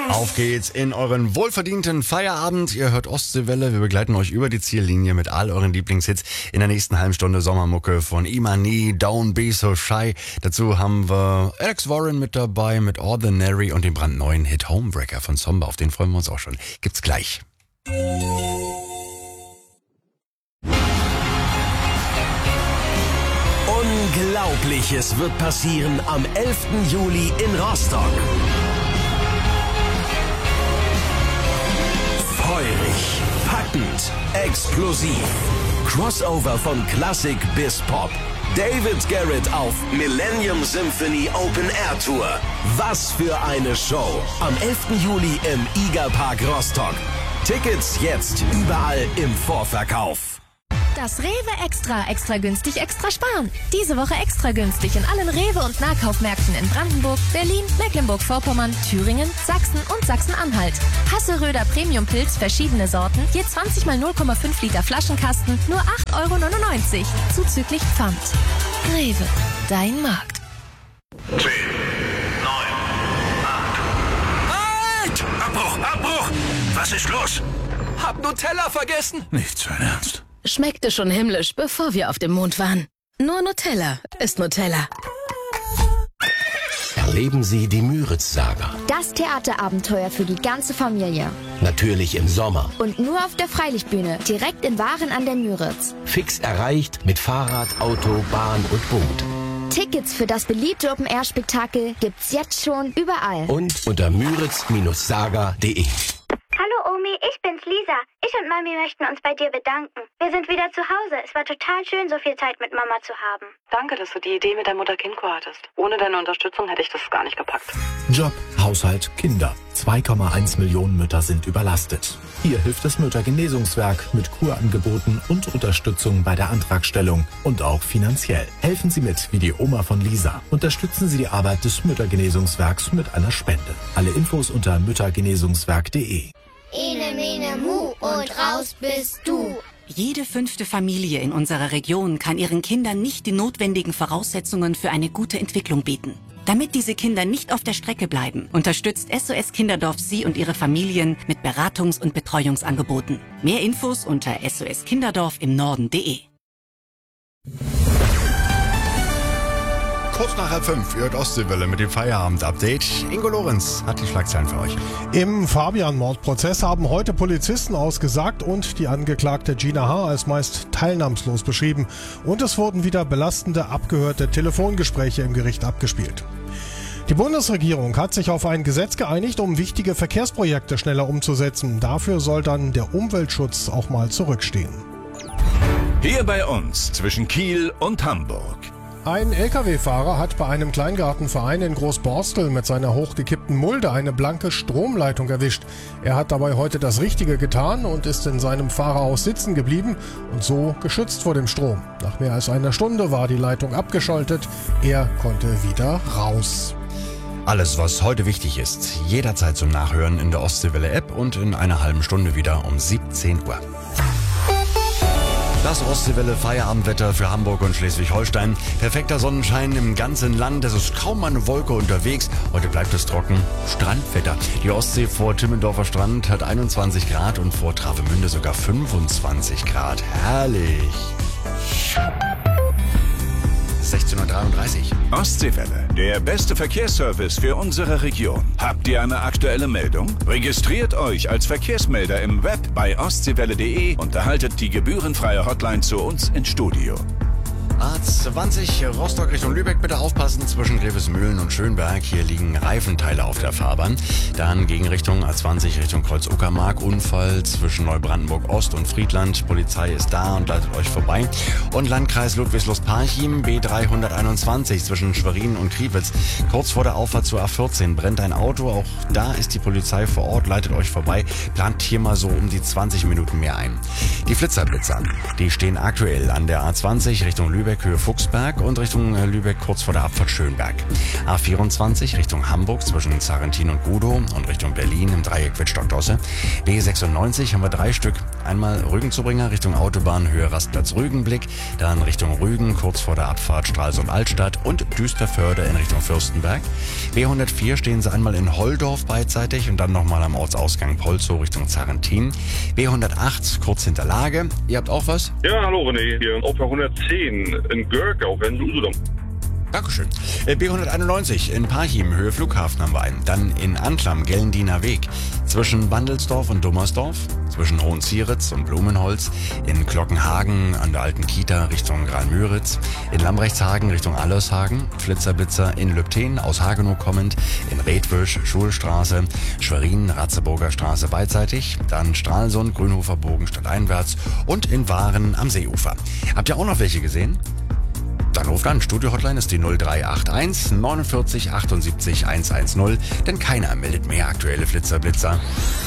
Auf geht's in euren wohlverdienten Feierabend. Ihr hört Ostseewelle. Wir begleiten euch über die Ziellinie mit all euren Lieblingshits. In der nächsten halben Stunde Sommermucke von Imani, Don't Be So Shy. Dazu haben wir Alex Warren mit dabei mit Ordinary und dem brandneuen Hit Homebreaker von Zomba. Auf den freuen wir uns auch schon. Gibt's gleich. Unglaubliches wird passieren am 11. Juli in Rostock. Feurig, packend, explosiv. Crossover von Klassik bis Pop. David Garrett auf Millennium Symphony Open Air Tour. Was für eine Show. Am 11. Juli im IGA Park Rostock. Tickets jetzt überall im Vorverkauf. Das Rewe Extra günstig, extra sparen. Diese Woche extra günstig in allen Rewe- und Nahkaufmärkten in Brandenburg, Berlin, Mecklenburg-Vorpommern, Thüringen, Sachsen und Sachsen-Anhalt. Hasseröder Premium-Pilz, verschiedene Sorten, je 20 mal 0,5 Liter Flaschenkasten, nur 8,99 €, zuzüglich Pfand. Rewe, dein Markt. 10, 9, 8. Halt! Abbruch! Was ist los? Hab Nutella vergessen. Nicht sein Ernst. Schmeckte schon himmlisch, bevor wir auf dem Mond waren. Nur Nutella ist Nutella. Erleben Sie die Müritz-Saga. Das Theaterabenteuer für die ganze Familie. Natürlich im Sommer. Und nur auf der Freilichtbühne, direkt in Waren an der Müritz. Fix erreicht mit Fahrrad, Auto, Bahn und Boot. Tickets für das beliebte Open-Air-Spektakel gibt's jetzt schon überall. Und unter müritz-saga.de. Hallo Omi, ich bin's Lisa. Ich und Mami möchten uns bei dir bedanken. Wir sind wieder zu Hause. Es war total schön, so viel Zeit mit Mama zu haben. Danke, dass du die Idee mit der Mutter-Kind-Kur hattest. Ohne deine Unterstützung hätte ich das gar nicht gepackt. Job, Haushalt, Kinder. 2,1 Millionen Mütter sind überlastet. Hier hilft das Müttergenesungswerk mit Kurangeboten und Unterstützung bei der Antragstellung und auch finanziell. Helfen Sie mit, wie die Oma von Lisa. Unterstützen Sie die Arbeit des Müttergenesungswerks mit einer Spende. Alle Infos unter müttergenesungswerk.de. Ene, mene, mu und raus bist du. Jede 5. Familie in unserer Region kann ihren Kindern nicht die notwendigen Voraussetzungen für eine gute Entwicklung bieten. Damit diese Kinder nicht auf der Strecke bleiben, unterstützt SOS Kinderdorf Sie und Ihre Familien mit Beratungs- und Betreuungsangeboten. Mehr Infos unter soskinderdorf-im-Norden.de. Kurz nach 4:30, ihr hört Ostseewelle mit dem Feierabend-Update. Ingo Lorenz hat die Schlagzeilen für euch. Im Fabian-Mordprozess haben heute Polizisten ausgesagt und die Angeklagte Gina H. als meist teilnahmslos beschrieben. Und es wurden wieder belastende, abgehörte Telefongespräche im Gericht abgespielt. Die Bundesregierung hat sich auf ein Gesetz geeinigt, um wichtige Verkehrsprojekte schneller umzusetzen. Dafür soll dann der Umweltschutz auch mal zurückstehen. Hier bei uns zwischen Kiel und Hamburg. Ein Lkw-Fahrer hat bei einem Kleingartenverein in Großborstel mit seiner hochgekippten Mulde eine blanke Stromleitung erwischt. Er hat dabei heute das Richtige getan und ist in seinem Fahrerhaus sitzen geblieben und so geschützt vor dem Strom. Nach mehr als einer Stunde war die Leitung abgeschaltet. Er konnte wieder raus. Alles, was heute wichtig ist, jederzeit zum Nachhören in der Ostseewelle-App und in einer halben Stunde wieder um 17 Uhr. Das Ostseewelle Feierabendwetter für Hamburg und Schleswig-Holstein. Perfekter Sonnenschein im ganzen Land. Es ist kaum eine Wolke unterwegs. Heute bleibt es trocken. Strandwetter. Die Ostsee vor Timmendorfer Strand hat 21 Grad und vor Travemünde sogar 25 Grad. Herrlich. 16:33 Uhr. Ostseewelle, der beste Verkehrsservice für unsere Region. Habt ihr eine aktuelle Meldung? Registriert euch als Verkehrsmelder im Web bei ostseewelle.de und erhaltet die gebührenfreie Hotline zu uns ins Studio. A20 Rostock Richtung Lübeck, bitte aufpassen zwischen Grevesmühlen und Schönberg. Hier liegen Reifenteile auf der Fahrbahn. Dann Gegenrichtung A20 Richtung Kreuz-Uckermark. Unfall zwischen Neubrandenburg Ost und Friedland. Polizei ist da und leitet euch vorbei. Und Landkreis Ludwigslust-Parchim, B321 zwischen Schwerin und Kriwitz. Kurz vor der Auffahrt zur A14 brennt ein Auto. Auch da ist die Polizei vor Ort, leitet euch vorbei. Plant hier mal so um die 20 Minuten mehr ein. Die Flitzerblitzer, die stehen aktuell an der A20 Richtung Lübeck Lübeck Höhe Fuchsberg und Richtung Lübeck kurz vor der Abfahrt Schönberg. A24 Richtung Hamburg zwischen Zarentin und Gudow und Richtung Berlin im Dreieck Wittstock-Dosse. B96 haben wir 3 Stück. Einmal Rügenzubringer Richtung Autobahn Höhe Rastplatz Rügenblick, dann Richtung Rügen kurz vor der Abfahrt Stralsund-Altstadt und Düsterförde in Richtung Fürstenberg. B104 stehen sie einmal in Holdorf beidseitig und dann nochmal am Ortsausgang Polzow Richtung Zarentin. B108 kurz hinter Lage. Ihr habt auch was? Ja, hallo René, hier auf der 110 in Görgau, in Usedom. Dankeschön. B191 in Parchim, Höhe Flughafen haben wir einen. Dann in Anklam, Gellendiener Weg. Zwischen Bandelsdorf und Dummersdorf. Zwischen Hohenzieritz und Blumenholz. In Glockenhagen an der alten Kita Richtung Graal-Müritz. In Lambrechtshagen Richtung Allershagen. Flitzer-Blitzer in Lübten aus Hagenow kommend. In Redwisch, Schulstraße. Schwerin, Ratzeburger Straße beidseitig. Dann Stralsund, Grünhofer Bogen stadteinwärts. Und in Waren am Seeufer. Habt ihr auch noch welche gesehen? Dann ruft an. Studio-Hotline ist die 0381 49 78 110, denn keiner meldet mehr aktuelle Flitzer-Blitzer.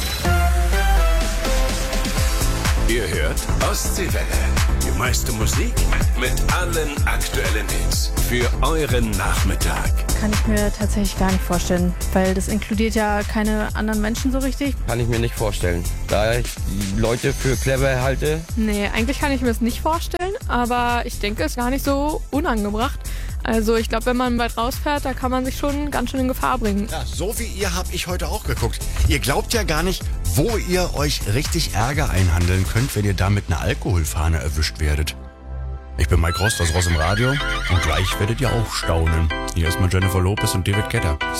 Ihr hört Ostseewelle. Die meiste Musik mit allen aktuellen Hits für euren Nachmittag. Kann ich mir tatsächlich gar nicht vorstellen, weil das inkludiert ja keine anderen Menschen so richtig. Kann ich mir nicht vorstellen, da ich die Leute für clever halte. Nee, eigentlich kann ich mir das nicht vorstellen, aber ich denke, es ist gar nicht so unangebracht. Also ich glaube, wenn man weit rausfährt, da kann man sich schon ganz schön in Gefahr bringen. Ja, so wie ihr habe ich heute auch geguckt. Ihr glaubt ja gar nicht, wo ihr euch richtig Ärger einhandeln könnt, wenn ihr da mit einer Alkoholfahne erwischt werdet. Ich bin Mike Rost aus Ross im Radio und gleich werdet ihr auch staunen. Hier ist mal Jennifer Lopez und David Guetta.